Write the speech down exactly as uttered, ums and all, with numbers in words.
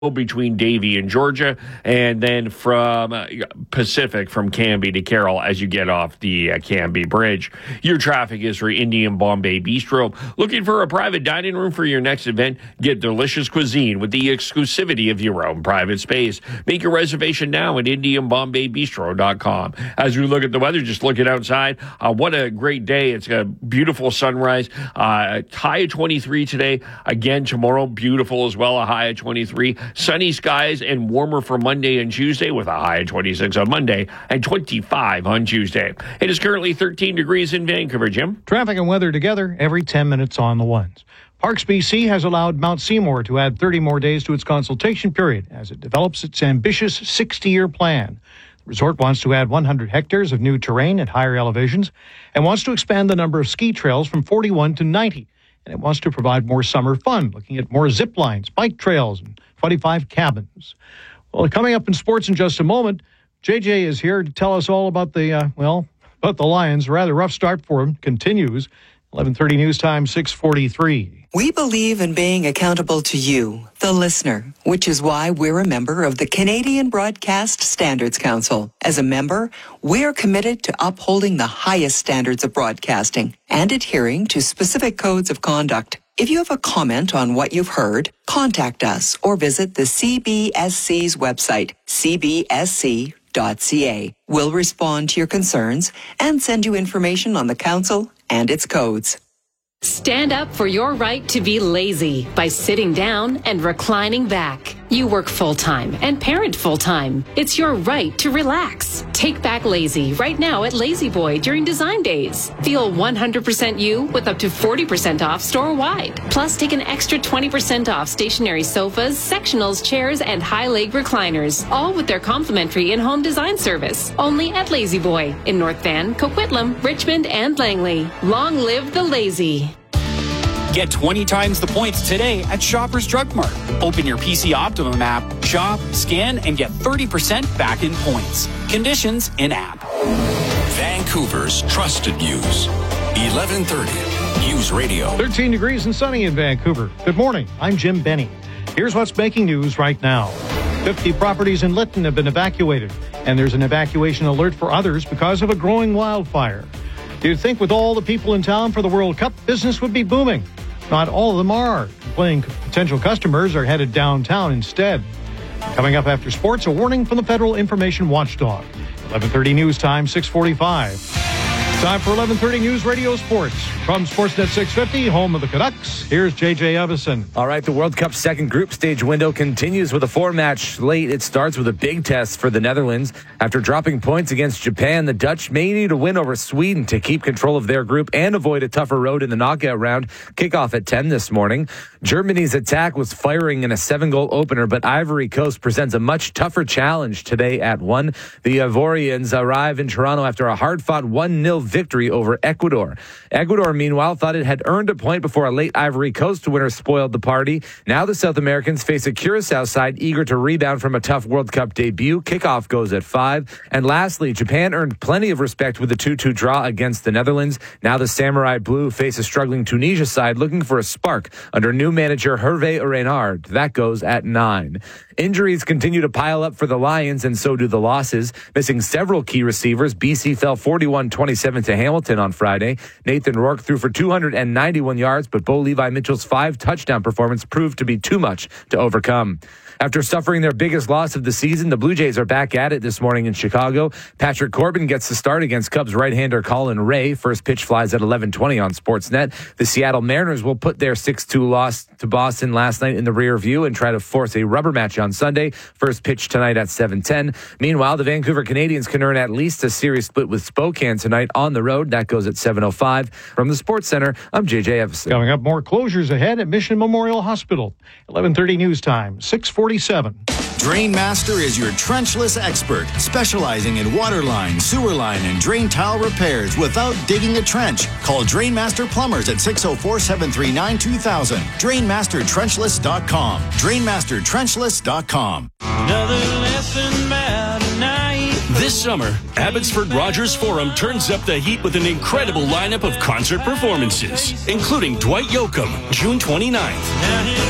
between Davie and Georgia, and then from uh, Pacific from Canby to Carroll as you get off the uh, Canby Bridge. Your traffic is for Indian Bombay Bistro. Looking for a private dining room for your next event? Get delicious cuisine with the exclusivity of your own private space. Make your reservation now at indian bombay bistro dot com. As we look at the weather, just looking outside, uh, what a great day. It's a beautiful sunrise. Uh, high of twenty-three today. Again, tomorrow, beautiful as well, a high of twenty-three. Sunny skies and warmer for Monday and Tuesday with a high of twenty-six on Monday and twenty-five on Tuesday. It is currently thirteen degrees in Vancouver, Jim. Traffic and weather together every ten minutes on the ones. Parks B C has allowed Mount Seymour to add thirty more days to its consultation period as it develops its ambitious sixty-year plan. The resort wants to add one hundred hectares of new terrain at higher elevations and wants to expand the number of ski trails from forty-one to ninety. And it wants to provide more summer fun, looking at more zip lines, bike trails, and twenty-five cabins. Well, coming up in sports in just a moment, J J is here to tell us all about the, uh, well, about the Lions. A rather rough start for them. Continues. eleven thirty News Time, six forty-three. We believe in being accountable to you, the listener, which is why we're a member of the Canadian Broadcast Standards Council. As a member, we're committed to upholding the highest standards of broadcasting and adhering to specific codes of conduct. If you have a comment on what you've heard, contact us or visit the C B S C's website, c b s c dot c a. We'll respond to your concerns and send you information on the council and its codes. Stand up for your right to be lazy by sitting down and reclining back. You work full-time and parent full-time. It's your right to relax. Take back lazy right now at Lazy Boy during design days. Feel one hundred percent you with up to forty percent off store-wide. Plus, take an extra twenty percent off stationary sofas, sectionals, chairs, and high-leg recliners. All with their complimentary in-home design service. Only at Lazy Boy in North Van, Coquitlam, Richmond, and Langley. Long live the lazy. Get twenty times the points today at Shoppers Drug Mart. Open your P C Optimum app, shop, scan, and get thirty percent back in points. Conditions in-app. Vancouver's trusted news. eleven thirty News Radio. thirteen degrees and sunny in Vancouver. Good morning. I'm Jim Benny. Here's what's making news right now. fifty properties in Lytton have been evacuated, and there's an evacuation alert for others because of a growing wildfire. You'd think with all the people in town for the World Cup, business would be booming. Not all of them are. Complaining potential customers are headed downtown instead. Coming up after sports, a warning from the Federal Information Watchdog. eleven thirty News Time, six forty-five. Time for eleven thirty News Radio Sports. From Sportsnet six fifty, home of the Canucks, here's J J Evison. All right, the World Cup second group stage window continues with a four-match slate. It starts with a big test for the Netherlands. After dropping points against Japan, the Dutch may need a win over Sweden to keep control of their group and avoid a tougher road in the knockout round. Kickoff at ten this morning. Germany's attack was firing in a seven-goal opener, but Ivory Coast presents a much tougher challenge today at one. The Ivorians arrive in Toronto after a hard-fought one nil victory over Ecuador. Ecuador, meanwhile, thought it had earned a point before a late Ivory Coast winner spoiled the party. Now the South Americans face a Curacao side eager to rebound from a tough World Cup debut. Kickoff goes at five. And lastly, Japan earned plenty of respect with a two two draw against the Netherlands. Now the Samurai Blue face a struggling Tunisia side looking for a spark under new manager Hervé Renard. That goes at nine. Injuries continue to pile up for the Lions, and so do the losses. Missing several key receivers, B C fell forty-one twenty-seven to Hamilton on Friday. Nathan Rourke threw for two hundred ninety-one yards, but Bo Levi Mitchell's five touchdown performance proved to be too much to overcome. After suffering their biggest loss of the season, the Blue Jays are back at it this morning in Chicago. Patrick Corbin gets the start against Cubs right-hander Colin Ray. First pitch flies at eleven twenty on Sportsnet. The Seattle Mariners will put their six two loss to Boston last night in the rear view and try to force a rubber match on Sunday. First pitch tonight at seven ten. Meanwhile, the Vancouver Canadians can earn at least a series split with Spokane tonight on the road. That goes at seven oh five. From the Sports Center, I'm J J Evison. Coming up, more closures ahead at Mission Memorial Hospital. eleven thirty News Time, six forty-seven. Drainmaster is your trenchless expert, specializing in water line, sewer line, and drain tile repairs without digging a trench. Call Drainmaster Plumbers at six oh four, seven three nine, two thousand. Drainmaster Trenchless dot com. Drainmaster Trenchless dot com. Another lesson about a night. This summer, Abbotsford Rogers Forum turns up the heat with an incredible lineup of concert performances, including Dwight Yoakam, June twenty-ninth.